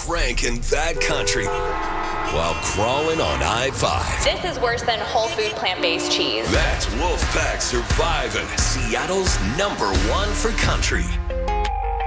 cranking that country while crawling on I-5. This is worse than whole food plant-based cheese. That's Wolfpack Surviving, Seattle's #1 for country.